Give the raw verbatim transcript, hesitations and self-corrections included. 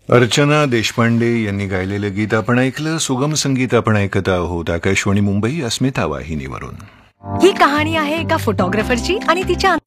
अर्चना देशपांडे यांनी गायलेलं गीत आपण ऐकलं. सुगम संगीत आपण ऐकत आहोत आकाशवाणी मुंबई अस्मिता वाहिनीवरून. ही कहाणी आहे एका फोटोग्राफरची आणि तिच्या